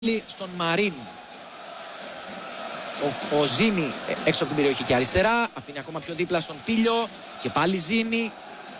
στον Μαρίν. Ο Ζήνη έξω από την περιοχή και αριστερά, αφήνει ακόμα πιο δίπλα στον Πίλιο και πάλι Ζήνη.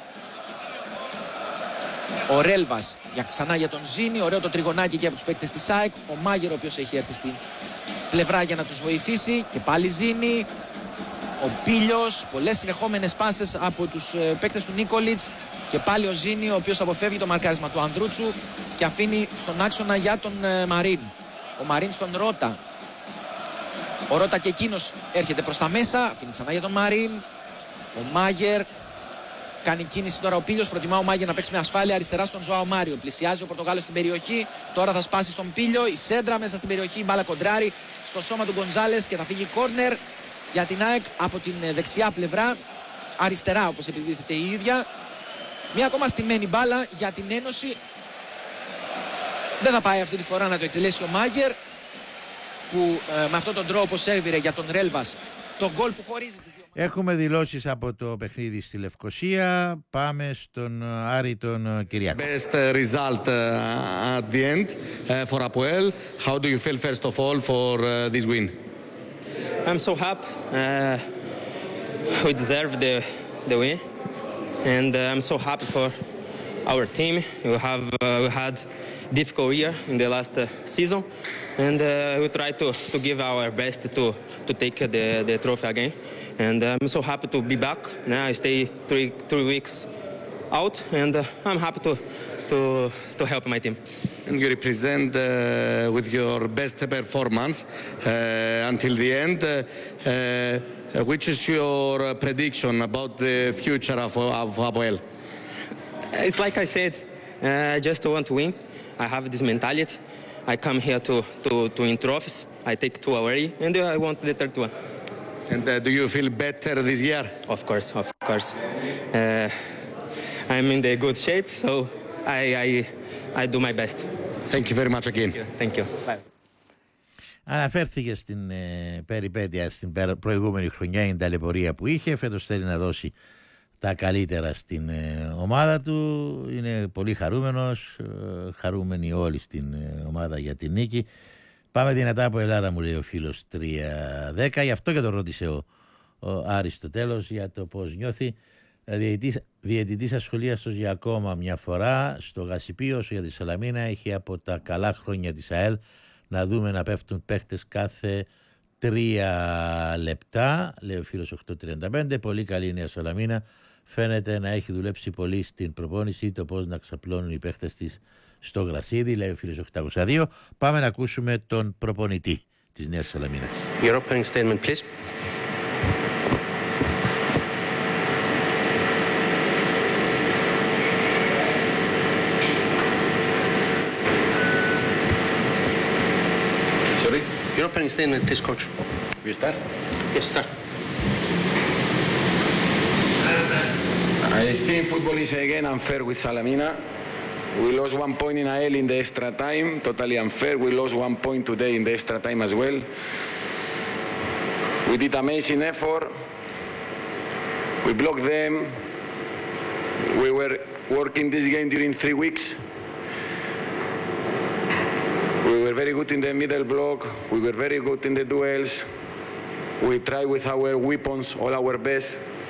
Ο Ρέλβας ξανά για τον Ζήνη, ωραίο το τριγωνάκι και από τους παίκτες της ΑΕΚ. Ο Μάγερ ο οποίος έχει έρθει στην πλευρά για να τους βοηθήσει και πάλι Ζήνη. Ο Πίλιος, πολλές συνεχόμενες πάσες από τους παίκτες του Νίκολιτς και πάλι ο Ζήνη ο οποίος αποφεύγει το μαρκάρισμα του Ανδρούτσου και αφήνει στον άξονα για τον Μαρίν. Ο Μαρίν στον Ρώτα. Ο Ρώτα και εκείνος έρχεται προς τα μέσα, αφήνει ξανά για τον Μαρίν. Ο Μάγερ κάνει κίνηση τώρα ο Πίλιος, προτιμά ο Μάγερ να παίξει με ασφάλεια αριστερά στον Ζωάο Μάριο. Πλησιάζει ο Πορτογάλος στην περιοχή, τώρα θα σπάσει στον Πίλιο, η σέντρα μέσα στην περιοχή, η μπάλα κοντράρει στο σώμα του Γκοντζάλες και θα φύγει κόρνερ για την ΑΕΚ από την δεξιά πλευρά, αριστερά όπως επιδίθεται η ίδια. Μια ακόμα στημένη μπάλα για την Ένωση. Δεν θα πάει αυτή τη φορά να το εκτελέσει ο Μάγερ, που με αυτόν τον τρόπο σέρβιρε για τον Ρέλβας τον γκολ που χωρίζει τις δύο. Έχουμε δηλώσεις από το παιχνίδι στη Λευκοσία. Πάμε στον Άρη τον Κυριάκο. Best result at the end for Apoel. How do you feel first of all for this win? I'm so happy. We deserve the win, and I'm so happy for our team. We had difficult year in the last season, and we try to give our best to take the trophy again. And I'm so happy to be back. Now I stay three weeks out, and I'm happy to help my team. And you represent with your best performance until the end. Which is your prediction about the future of Apoel? It's like I said, I just want to win. I have this mentality. I come here to win trophies. I take 2 already, and I want the third one. And do you feel better this year? Of course. I'm in the good shape, so I do my best. Thank you very much again. Thank you. Bye. Αναφέρθηκε στην περιπέτεια στην προηγούμενη χρονιά, η ταλαιπωρία που είχε. Φέτος θέλει να δώσει τα καλύτερα στην ομάδα του. Είναι πολύ χαρούμενος, χαρούμενοι όλοι στην ομάδα για την νίκη. Πάμε δυνατά από Ελλάδα, μου λέει ο φίλος 3-10. Γι' αυτό και τον ρώτησε ο Άρης στο τέλος για το πώς νιώθει. Διαιτητής ασχολίαστος για ακόμα μια φορά στο Γασιπί, όσο για τη Σαλαμίνα. Έχει από τα καλά χρόνια της ΑΕΛ να δούμε να πέφτουν παίχτες κάθε 3 λεπτά, λέει ο φίλος 835. Πολύ καλή η Νέα Σαλαμίνα. Φαίνεται να έχει δουλέψει πολύ στην προπόνηση το πώς να ξαπλώνουν οι παίχτες της στο γρασίδι, λέει ο φίλος 802. Πάμε να ακούσουμε τον προπονητή της Νέας Σαλαμίνας. Your opening statement, please. Sorry? Your opening statement, please, coach. We start? Yes, start. I think football is again unfair with Salamina. We lost 1 point in AEL in the extra time, totally unfair. We lost 1 point today in the extra time as well. We did amazing effort. We blocked them. We were working this game during 3 weeks. We were very good in the middle block. We were very good in the duels. We tried with our weapons all our best.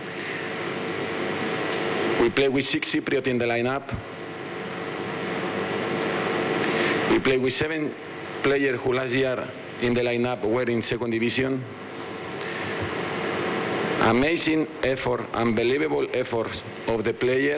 We play with 6 Cypriot in the lineup. We play with 7 players who last year in the lineup were in second division. Amazing effort, unbelievable effort of the player.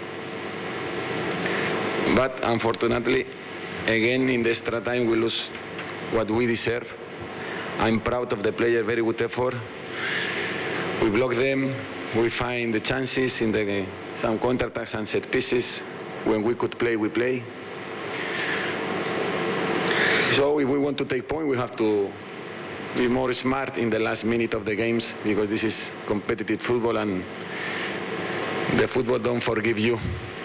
But unfortunately, again in the extra time we lose what we deserve. I'm proud of the player, very good effort. We block them. We find the chances in some counterattacks and set pieces. When we could play, we play. So if we want to take point, we have to be more smart in the last minute of the games, because this is competitive football and the football don't forgive you.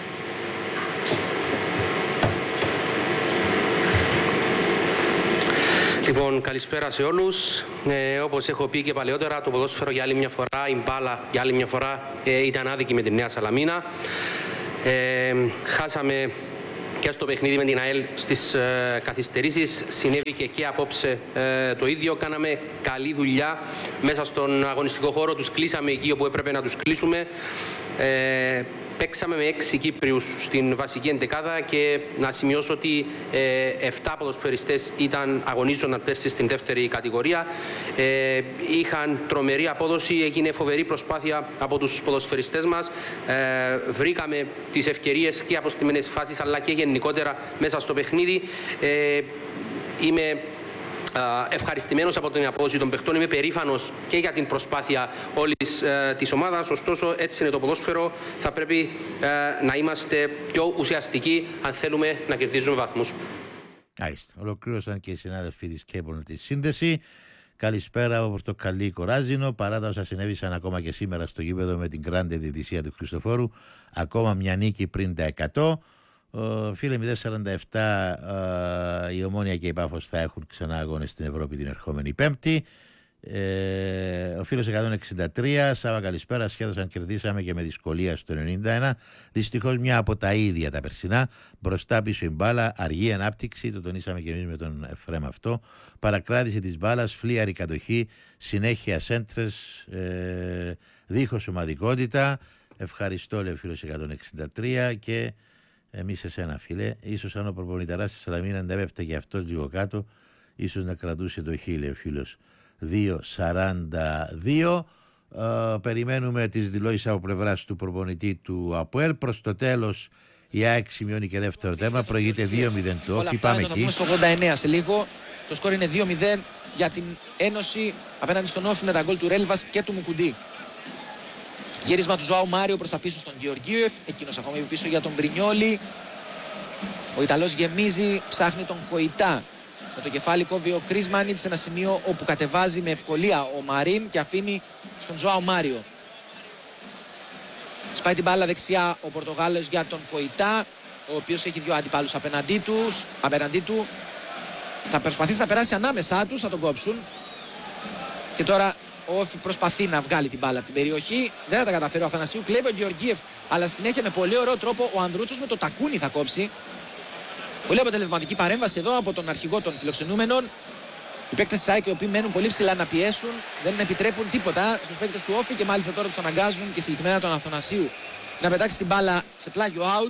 Λοιπόν, καλησπέρα σε όλους. Όπως έχω πει και παλαιότερα, το ποδόσφαιρο για άλλη μια φορά, η μπάλα για άλλη μια φορά ήταν άδικη με τη Νέα Σαλαμίνα. Χάσαμε και στο παιχνίδι με την ΑΕΛ στις καθυστερήσεις. Συνέβη και απόψε το ίδιο. Κάναμε καλή δουλειά μέσα στον αγωνιστικό χώρο. Τους κλείσαμε εκεί όπου έπρεπε να τους κλείσουμε. Παίξαμε με 6 Κύπριους στην βασική εντεκάδα και να σημειώσω ότι 7 ποδοσφαιριστές αγωνίζονταν πέρσι στην δεύτερη κατηγορία. Είχαν τρομερή απόδοση, έγινε φοβερή προσπάθεια από τους ποδοσφαιριστές μας. Βρήκαμε τις ευκαιρίες και από στιμένες φάσεις αλλά και γενικότερα μέσα στο παιχνίδι. Είμαι ευχαριστημένος από την απόδοση των παιχτών. Είμαι περήφανος και για την προσπάθεια όλης της ομάδας. Ωστόσο, έτσι είναι το ποδόσφαιρο. Θα πρέπει να είμαστε πιο ουσιαστικοί αν θέλουμε να κερδίζουμε βαθμούς. Ολοκλήρωσαν και οι συνάδελφοι της Cable τη σύνδεση. Καλησπέρα από Πορτοκαλί Κοράζινο. Παρά τα όσα συνέβησαν ακόμα και σήμερα στο γήπεδο με την γκράντε διαιτησία του Χριστοφόρου, ακόμα μια νίκη πριν τα 100. Φίλε 047, η Ομόνοια και η Πάφος θα έχουν ξανά αγώνες στην Ευρώπη την ερχόμενη Πέμπτη. Ο φίλος 163, Σάβα καλησπέρα, σχεδόν αν κερδίσαμε και με δυσκολία στο 91. Δυστυχώς μια από τα ίδια τα περσινά, μπροστά πίσω η μπάλα, αργή ανάπτυξη, το τονίσαμε και εμείς με τον Εφρέμ αυτό, παρακράτηση της μπάλας, φλίαρη κατοχή, συνέχεια σέντρες, δίχως ομαδικότητα. Ευχαριστώ, λέει ο φίλος 163 και εμείς εσένα, φίλε. Ίσως αν ο προπονηταράς της Σαλαμίνα αντέπεφτε και αυτός λίγο κάτω, ίσως να κρατούσε το χείλε ο φίλος 2.42. Περιμένουμε τις δηλώσεις από πλευράς του προπονητή του ΑΠΟΕΛ. Προς το τέλος η ΑΕΚ σημειώνει και δεύτερο θέμα. Προηγείται 2-0 του Όφη. Πάμε εκεί. Θα στο 89 σε λίγο. Το σκορ είναι 2-0 για την Ένωση απέναντι στον Όφη με τα γκολ του Ρέλβας και του Μουκουντή. Γύρισμα του Ζωάου Μάριο προς τα πίσω στον Γεωργίευ. Εκείνος ακόμη πίσω για τον Μπρινιόλι. Ο Ιταλός γεμίζει, ψάχνει τον Κοϊτά. Με το κεφάλι κόβει ο Κρίσμανιτς σε ένα σημείο όπου κατεβάζει με ευκολία ο Μαρίν και αφήνει στον Ζωάου Μάριο. Σπάει την μπάλα δεξιά ο Πορτογάλος για τον Κοϊτά, ο οποίος έχει δύο αντιπάλους απέναντί του. Θα προσπαθήσει να περάσει ανάμεσά τους, θα τον κόψουν. Και τώρα ο Όφη προσπαθεί να βγάλει την μπάλα από την περιοχή. Δεν θα τα καταφέρει ο Αθανασίου. Κλέβει ο Γεωργίευ, αλλά συνέχεια με πολύ ωραίο τρόπο ο Ανδρούτσος με το τακούνι θα κόψει. Πολύ αποτελεσματική παρέμβαση εδώ από τον αρχηγό των φιλοξενούμενων. Οι παίκτες της ΑΕΚ, οι οποίοι μένουν πολύ ψηλά να πιέσουν, δεν επιτρέπουν τίποτα στους παίκτες του Όφη και μάλιστα τώρα τους αναγκάζουν και συγκεκριμένα τον Αθανασίου να πετάξει την μπάλα σε πλάγιο out.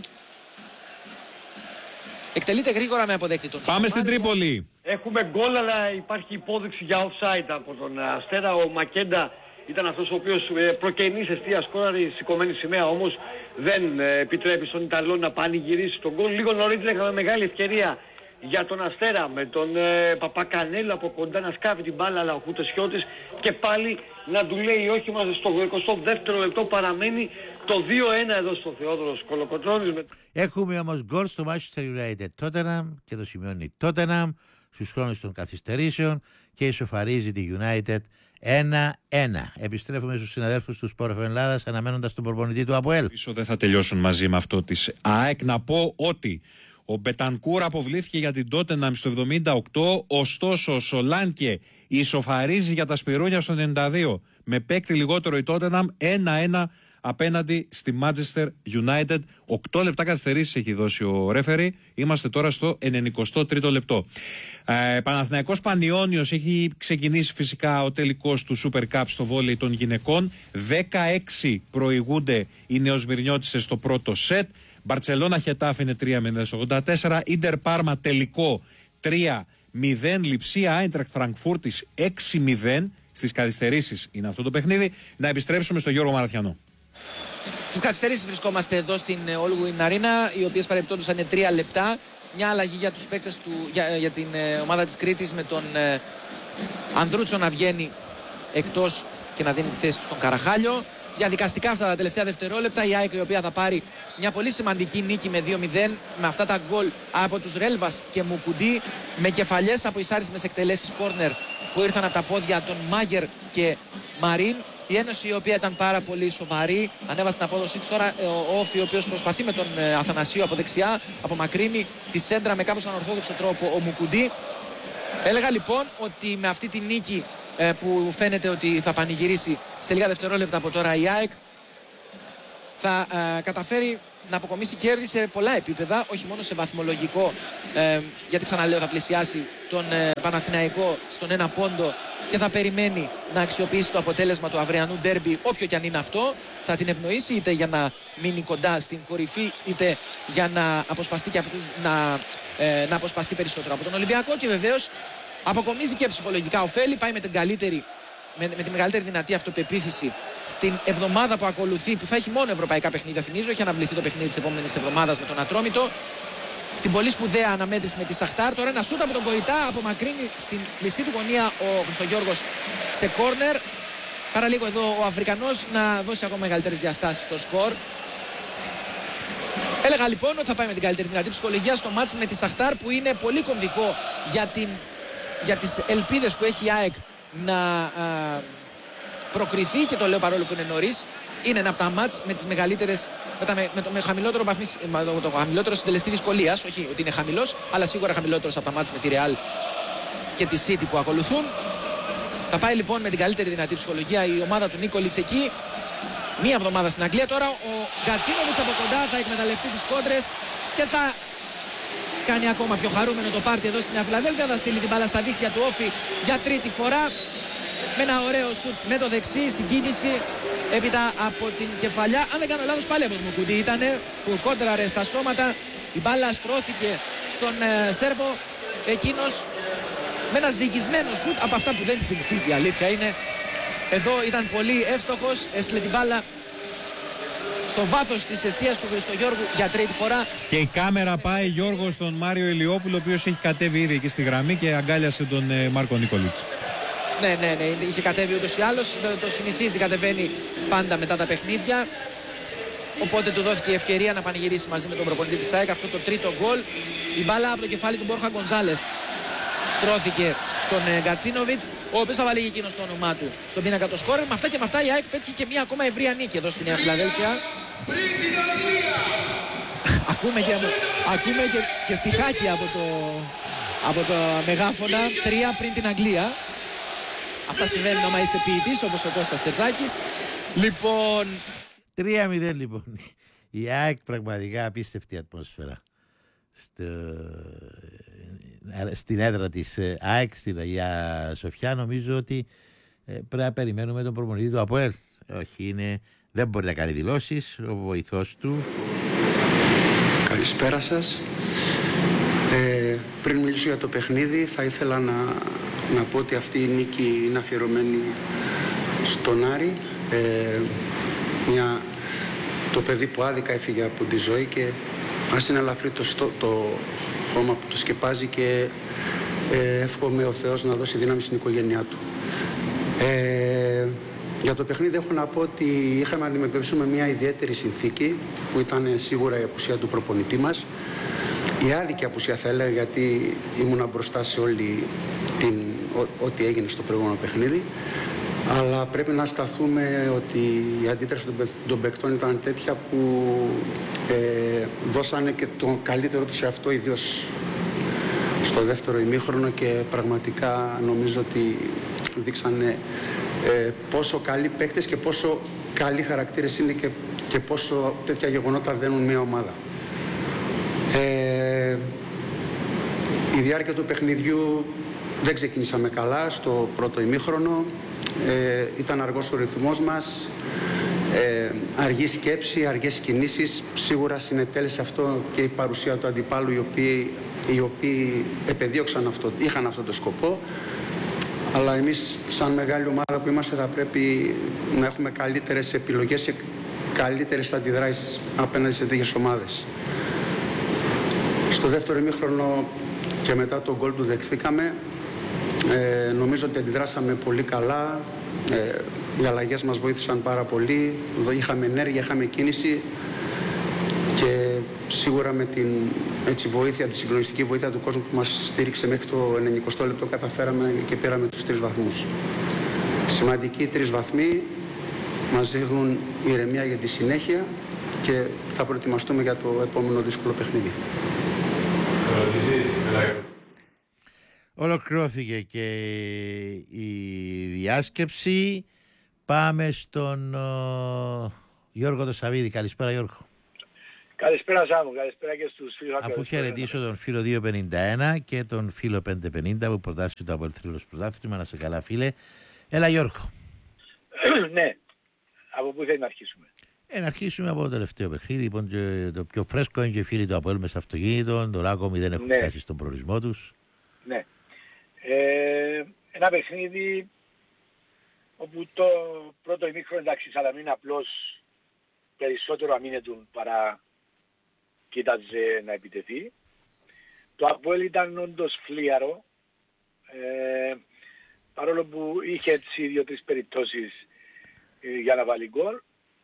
Εκτελείται γρήγορα με αποδέκτη τον Πάμε στην Τρίπολη. Έχουμε γκολ, αλλά υπάρχει υπόδειξη για offside από τον Αστέρα. Ο Μακέντα ήταν αυτός ο οποίος προκαινεί σε εστία σκόραρη, σηκωμένη σημαία, όμως δεν επιτρέπει στον Ιταλό να πανηγυρίσει τον γκολ. Λίγο νωρίτερα είχαμε μεγάλη ευκαιρία για τον Αστέρα με τον Παπακανέλο από κοντά να σκάβει την μπάλα, αλλά ο Χουτεσιώτης και πάλι να του λέει όχι μας. Στο 22ο λεπτό παραμένει το 2-1 εδώ στο Θεόδωρος Κολοκοτρώνης. Έχουμε όμως γκολ στο Manchester United Tottenham και το σημειώνει Tottenham στους χρόνους των καθυστερήσεων και ισοφαρίζει τη United 1-1. Επιστρέφουμε στους συναδέλφους του Sport FM Ελλάδας αναμένοντας τον προπονητή του ΑΠΟΕΛ. Πίσω δεν θα τελειώσουν μαζί με αυτό της ΑΕΚ. Να πω ότι ο Μπετανκούρ αποβλήθηκε για την Tottenham στο 78, ωστόσο ο Σολάνκε ισοφαρίζει για τα Σπυρούνια στο 92 με παίκτη λιγότερο η Tottenham 1-1 απέναντι στη Manchester United. 8 λεπτά καθυστερήσεις έχει δώσει ο ρέφερι. Είμαστε τώρα στο 93ο λεπτό. Παναθηναϊκός Πανιώνιος, έχει ξεκινήσει φυσικά ο τελικός του Super Cup στο βόλεϊ των γυναικών. 16 προηγούνται οι νεοσμυρνιώτισσες στο πρώτο σετ. Μπαρτσελώνα Χετάφ είναι 3-0-84. Ίντερ Πάρμα τελικό 3-0. Λειψία Άιντραχτ Φραγκφούρτης 6-0. Στις καθυστερήσεις είναι αυτό το παιχνίδι. Να επιστρέψουμε στο Γιώργο Μαραθιανό. Στις καθυστερήσεις βρισκόμαστε εδώ στην Όλγουιν Αρίνα, οι οποίες παρεπτόντουσαν 3 λεπτά. Μια αλλαγή για τους παίκτες για την ομάδα της Κρήτης, με τον Ανδρούτσο να βγαίνει εκτός και να δίνει τη θέση του στον Καραχάλιο. Διαδικαστικά αυτά τα τελευταία δευτερόλεπτα η ΑΕΚ, η οποία θα πάρει μια πολύ σημαντική νίκη με 2-0 με αυτά τα γκολ από τους Ρέλβας και Μουκουντή, με κεφαλιές από εισάριθμες εκτελέσεις κόρνερ που ήρθαν από τα πόδια των Μάγερ και Μαρίν. Η Ένωση, η οποία ήταν πάρα πολύ σοβαρή, ανέβασε την απόδοσή της. Τώρα ο Όφη, ο οποίος προσπαθεί με τον Αθανασίου από δεξιά, απομακρύνει τη σέντρα με κάπως ανορθόδοξο τρόπο ο Μουκουντή. Έλεγα λοιπόν ότι με αυτή τη νίκη που φαίνεται ότι θα πανηγυρίσει σε λίγα δευτερόλεπτα από τώρα η ΑΕΚ, θα καταφέρει να αποκομίσει κέρδη σε πολλά επίπεδα, όχι μόνο σε βαθμολογικό, γιατί ξαναλέω θα πλησιάσει τον Παναθηναϊκό στον 1 πόντο και θα περιμένει να αξιοποιήσει το αποτέλεσμα του αυριανού ντέρμπι, όποιο και αν είναι αυτό. Θα την ευνοήσει είτε για να μείνει κοντά στην κορυφή, είτε για να αποσπαστεί, να αποσπαστεί περισσότερο από τον Ολυμπιακό. Και βεβαίως αποκομίζει και ψυχολογικά ωφέλη. Πάει με τη μεγαλύτερη δυνατή αυτοπεποίθηση στην εβδομάδα που ακολουθεί, που θα έχει μόνο ευρωπαϊκά παιχνίδια. Θυμίζω, έχει αναβληθεί το παιχνίδι της επόμενης εβδομάδας με τον Ατρόμητο. Στην πολύ σπουδαία αναμέτρηση με τη Σαχτάρ. Τώρα ένα σούτ από τον Βοητά, απομακρύνει στην κλειστή του γωνία ο Χριστογιώργος σε κόρνερ. Παραλίγο εδώ ο Αφρικανός να δώσει ακόμα μεγαλύτερες διαστάσεις στο σκορ. Έλεγα λοιπόν ότι θα πάει με την καλύτερη δυνατή ψυχολογία στο μάτς με τη Σαχτάρ, που είναι πολύ κομβικό για τις ελπίδες που έχει η ΑΕΚ να προκριθεί, και το λέω παρόλο που είναι νωρίς. Είναι ένα από τα μάτς με τις μεγαλύτερες, με το χαμηλότερο συντελεστή δυσκολίας. Όχι ότι είναι χαμηλός, αλλά σίγουρα χαμηλότερος από τα μάτς με τη Real και τη City που ακολουθούν. Θα πάει λοιπόν με την καλύτερη δυνατή ψυχολογία η ομάδα του Νίκολιτς εκεί. Μία εβδομάδα στην Αγγλία. Τώρα ο Γκατσίνοβιτς από κοντά θα εκμεταλλευτεί τις κόντρες και θα κάνει ακόμα πιο χαρούμενο το πάρτι εδώ στην Νέα Φιλαδέλφια. Θα στείλει την μπάλα στα δίχτυα του Όφη για τρίτη φορά. Με ένα ωραίο σουτ με το δεξί στην κίνηση. Έπειτα από την κεφαλιά. Αν δεν κάνω λάθος, πάλι από τον Μουκουντή ήτανε, που κόντραρε στα σώματα. Η μπάλα στρώθηκε στον Σέρβο. Εκείνος με ένα ζυγισμένο σουτ από αυτά που δεν συνηθίζει, η αλήθεια είναι. Εδώ ήταν πολύ εύστοχος. Έστειλε την μπάλα στο βάθος της εστίας του Χριστογιώργου για τρίτη φορά. Και η κάμερα πάει, Γιώργο, στον Μάριο Ηλιόπουλο, ο οποίος έχει κατέβει ήδη εκεί στη γραμμή και αγκάλιασε τον Μάρκο Νίκολιτς. Ναι, είχε κατέβει ούτως ή άλλως. Το συνηθίζει, κατεβαίνει πάντα μετά τα παιχνίδια. Οπότε του δόθηκε η ευκαιρία να πανηγυρίσει μαζί με τον προπονητή της ΑΕΚ αυτό το τρίτο γκολ. Η μπάλα από το κεφάλι του Μπόρχα Γκονζάλεφ στρώθηκε στον Γκατσίνοβιτς, ο οποίος θα βάλει εκείνο το όνομά του στον πίνακα το σκόρερ. Με αυτά και με αυτά η ΑΕΚ πέτυχε και μία ακόμα ευρεία νίκη εδώ στη Νέα Φιλαδέλφια. Ακούμε και στιχάκι από το μεγάφωνα, 3 πριν την Αγγλία. Αυτά συμβαίνουν άμα είσαι ποιητής όπως ο Κώστας Τερζάκης. Λοιπόν, 3-0 λοιπόν. Η ΑΕΚ πραγματικά απίστευτη ατμόσφαιρα στην έδρα της ΑΕΚ στην Αγία Σοφιά. Νομίζω ότι πρέπει να περιμένουμε τον προπονητή του ΑΠΟΕΛ. Όχι, δεν μπορεί να κάνει δηλώσεις. Ο βοηθός του. Καλησπέρα σας. Πριν μιλήσω για το παιχνίδι, θα ήθελα να πω ότι αυτή η νίκη είναι αφιερωμένη στον Άρη. Το παιδί που άδικα έφυγε από τη ζωή και ας είναι ελαφρύ το χώμα που το σκεπάζει, και εύχομαι ο Θεός να δώσει δύναμη στην οικογένειά του. Για το παιχνίδι έχω να πω ότι είχαμε να αντιμετωπίσουμε μια ιδιαίτερη συνθήκη που ήταν σίγουρα η απουσία του προπονητή μας. Η άδικη απουσία θα έλεγα, γιατί ήμουνα μπροστά σε όλη ό,τι έγινε στο προηγούμενο παιχνίδι. Αλλά πρέπει να σταθούμε ότι η αντίδραση των παικτών ήταν τέτοια που δώσανε και το καλύτερο τους σε αυτό, ιδίως στο δεύτερο ημίχρονο, και πραγματικά νομίζω ότι δείξανε πόσο καλοί παίκτες και πόσο καλοί χαρακτήρες είναι και πόσο τέτοια γεγονότα δένουν μια ομάδα. Η διάρκεια του παιχνιδιού δεν ξεκινήσαμε καλά στο πρώτο ημίχρονο. Ήταν αργός ο ρυθμός μας, αργή σκέψη, αργές κινήσεις. Σίγουρα συνετέλεσε αυτό και η παρουσία του αντιπάλου, οι οποίοι επεδίωξαν είχαν αυτό το σκοπό. Αλλά εμείς σαν μεγάλη ομάδα που είμαστε θα πρέπει να έχουμε καλύτερες επιλογές και καλύτερες αντιδράσεις απέναντι σε τέτοιες ομάδες. Στο δεύτερο ημίχρονο και μετά τον γκολ του δεχθήκαμε. Νομίζω ότι αντιδράσαμε πολύ καλά. Οι αλλαγές μας βοήθησαν πάρα πολύ. Εδώ είχαμε ενέργεια, είχαμε κίνηση και σίγουρα με την βοήθεια, τη συγκλονιστική βοήθεια του κόσμου που μας στήριξε μέχρι το 90 λεπτό, καταφέραμε και πήραμε τους 3 βαθμούς. Σημαντικοί 3 βαθμοί μας δίνουν ηρεμία για τη συνέχεια και θα προετοιμαστούμε για το επόμενο δύσκολο παιχνίδι. Ολοκληρώθηκε και η διάσκεψη. Πάμε στον Γιώργο το Σαββίδη. Καλησπέρα, Γιώργο. Καλησπέρα Σάμου, καλησπέρα και στους φίλους. Αφού χαιρετήσω τον φίλο 251 και τον φίλο 550 που προτάσσει το ΑΠΟΕΛ Θρύλος πρωτάθλημα, να σε καλά φίλε. Έλα Γιώργο. Ναι, από πού θέλει να αρχίσουμε? Να αρχίσουμε από το τελευταίο παιχνίδι. Λοιπόν, το πιο φρέσκο είναι και οι φίλοι του ΑΠΟΕΛ μες στο αυτοκίνητο. Τώρα ακόμη δεν έχουν φτάσει στον προορισμό τους. Ναι. Ένα παιχνίδι όπου το πρώτο ημίχρονο, εντάξει, η Σαλαμίνα απλώς περισσότερο αμήνετουν παρά κοίταζε να επιτεθεί. Το ΑΠΟΕΛ ήταν όντως φλίαρο, παρόλο που είχε έτσι 2-3 περιπτώσεις για να βάλει γκολ.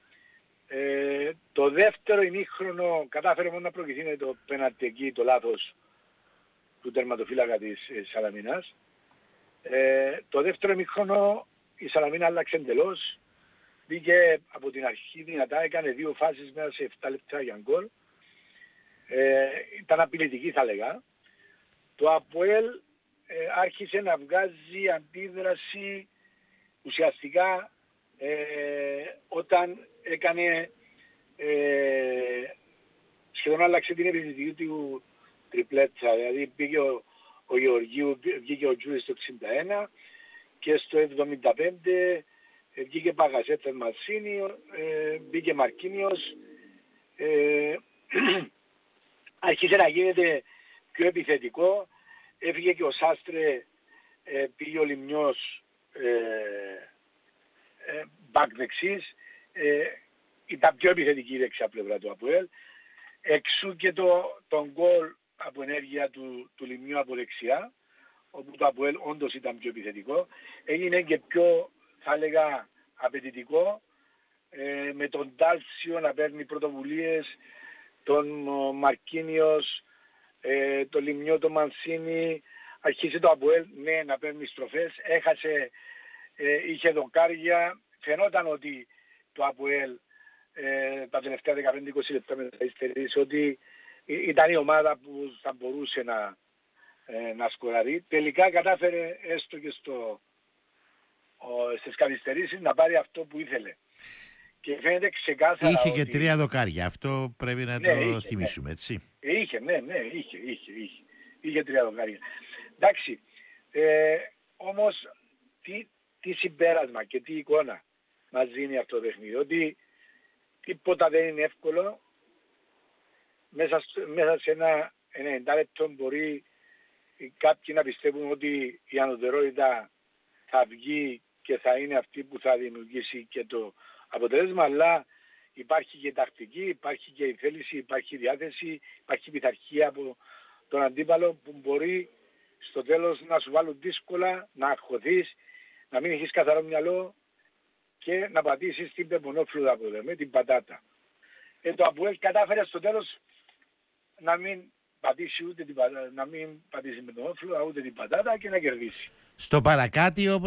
Το δεύτερο ημίχρονο κατάφερε μόνο να προηγηθεί με το πέναλτι εκεί, το λάθος του τερματοφύλακα της Σαλαμίνας. Το δεύτερο ημίχρονο η Σαλαμίνα άλλαξε εντελώς. Μπήκε από την αρχή δυνατά, έκανε 2 φάσεις μέσα σε 7 λεπτά για γκολ. Ήταν απειλητική θα λέγα. Το ΑΠΟΕΛ άρχισε να βγάζει αντίδραση ουσιαστικά όταν έκανε σχεδόν άλλαξε την επιθετική του τριπλέτσα. Δηλαδή πήγε ο Γεωργίου, βγήκε ο Τζούρις στο 61 και στο 75 βγήκε Παγασέτας Μασίνη, μπήκε Μαρκίνιος, άρχισε να γίνεται πιο επιθετικό, έφυγε και ο Σάστρε, πήγε ο Λιμνιός μπακ δεξής, ήταν πιο επιθετική η δεξιά πλευρά του ΑΠΟΕΛ, εξού και τον γκολ από ενέργεια του Λιμνιού από δεξιά, όπου το ΑΠΟΕΛ όντως ήταν πιο επιθετικό, έγινε και πιο θα έλεγα απαιτητικό, με τον Τάλσιο να παίρνει πρωτοβουλίες, τον Μαρκίνιος, τον Λιμνιό, τον Μανσίνη, αρχίσει το ΑΠΟΕΛ να παίρνει στροφές, έχασε, είχε δοκάρια, φαινόταν ότι το ΑΠΟΕΛ τα τελευταία 15-20 λεπτά μετά ότι ήταν η ομάδα που θα μπορούσε να σκοραρεί. Τελικά κατάφερε έστω και στις καθυστερήσεις να πάρει αυτό που ήθελε. Και φαίνεται ξεκάθαρα είχε και ότι 3 δοκάρια, αυτό πρέπει να το θυμίσουμε, έτσι. Είχε 3 δοκάρια. Εντάξει, όμως τι συμπέρασμα και τι εικόνα μας δίνει αυτό το παιχνίδι, ότι τίποτα δεν είναι εύκολο, μέσα σε ένα 90 λεπτό μπορεί κάποιοι να πιστεύουν ότι η ανωτερότητα θα βγει και θα είναι αυτή που θα δημιουργήσει και το αποτέλεσμα, αλλά υπάρχει και τακτική, υπάρχει και η θέληση, υπάρχει η διάθεση, υπάρχει πειθαρχία από τον αντίπαλο που μπορεί στο τέλος να σου βάλουν δύσκολα, να αγχωθείς, να μην έχεις καθαρό μυαλό και να πατήσεις την πεπονόφλουδα από εδώ, με την πατάτα. Το ΑΠΟΕΛ κατάφερε στο τέλος να μην πατήσει ούτε την πατάτα, να μην πατήσει με τον όφλουδα ούτε την πατάτα και να κερδίσει. Στο παρακάτω, όπως